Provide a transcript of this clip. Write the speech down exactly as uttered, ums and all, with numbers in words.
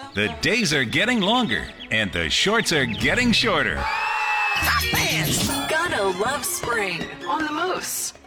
The days are getting longer, and the shorts are getting shorter. Gotta love spring on the Moose.